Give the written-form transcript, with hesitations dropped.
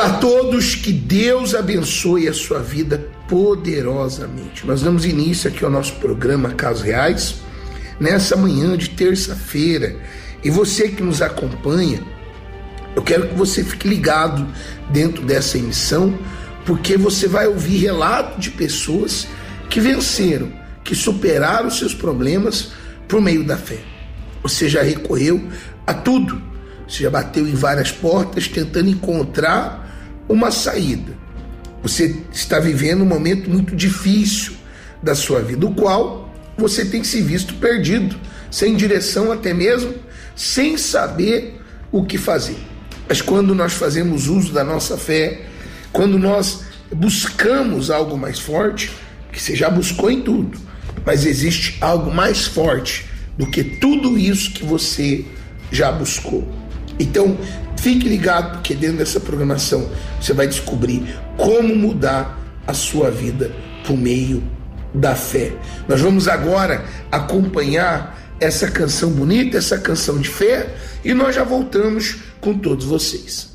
Olá a todos, que Deus abençoe a sua vida poderosamente. Nós damos início aqui ao nosso programa Casos Reais, nessa manhã de terça-feira. E você que nos acompanha, eu quero que você fique ligado dentro dessa emissão, porque você vai ouvir relato de pessoas que venceram, que superaram seus problemas por meio da fé. Você já recorreu a tudo, você já bateu em várias portas tentando encontrar uma saída. Você está vivendo um momento muito difícil da sua vida, o qual você tem se visto perdido, sem direção, até mesmo sem saber o que fazer. Mas quando nós fazemos uso da nossa fé, quando nós buscamos algo mais forte, que você já buscou em tudo, mas existe algo mais forte do que tudo isso que você já buscou. Então, fique ligado, porque dentro dessa programação você vai descobrir como mudar a sua vida por meio da fé. Nós vamos agora acompanhar essa canção bonita, essa canção de fé, e nós já voltamos com todos vocês.